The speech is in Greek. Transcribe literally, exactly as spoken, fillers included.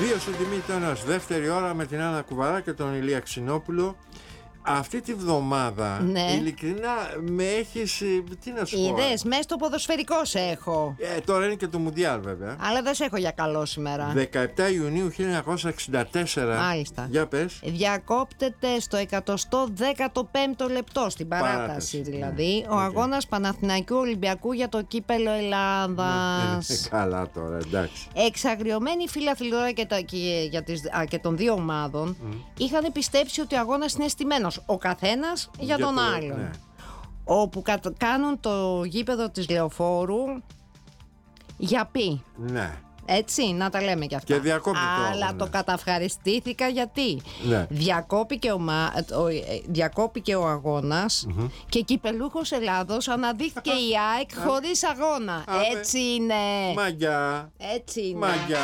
Δύο στον Τιμήτωνος, δεύτερη ώρα με την Άννα Κουβαρά και τον Ηλία Ξινόπουλο. Αυτή τη βδομάδα, ναι. ειλικρινά με έχεις, τι να σου πω. Είδες, μέσα στο ποδοσφαιρικό σε έχω. Ε, τώρα είναι και το Μουντιάλ βέβαια. Αλλά δεν σε έχω για καλό σήμερα. δεκαεπτά Ιουνίου χίλια εννιακόσια εξήντα τέσσερα. Μάλιστα. Για πες. Διακόπτεται στο εκατοστό δέκατο πέμπτο λεπτό, στην παράταση, Παράταση, δηλαδή, ναι. ο Okay. αγώνας Παναθηναϊκού Ολυμπιακού για το κύπελο Ελλάδας. Ε, καλά τώρα, εντάξει. Εξαγριωμένοι φιλαθλητές και, τα, και, για τις, α, και των δύο ομάδων mm. είχαν πιστέψει ότι ο αγώνας είναι στημένος. Ο καθένας για, για τον το, άλλον. Ναι. Όπου κα, κάνουν το γήπεδο της Λεωφόρου για πει. Ναι. Έτσι, να τα λέμε κι αυτά. Και διακόπη το Αλλά το καταυχαριστήθηκα γιατί ναι. διακόπηκε, ο, ο, διακόπηκε ο αγώνας mm-hmm. και κυπελούχος Ελλάδος αναδείχθηκε η ΑΕΚ χωρίς αγώνα. Έτσι είναι. Μαγιά. Έτσι είναι. Μαγιά.